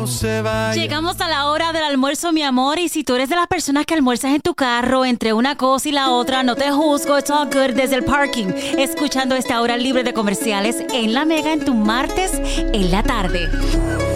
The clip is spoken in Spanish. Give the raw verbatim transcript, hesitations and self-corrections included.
no se vaya. Llegamos a la hora del almuerzo, mi amor, y si tú eres de las personas que almuerzas en tu carro entre una cosa y la otra, no te juzgo, it's all good desde el parking, escuchando esta hora libre de comerciales en La Mega en tu martes en la tarde.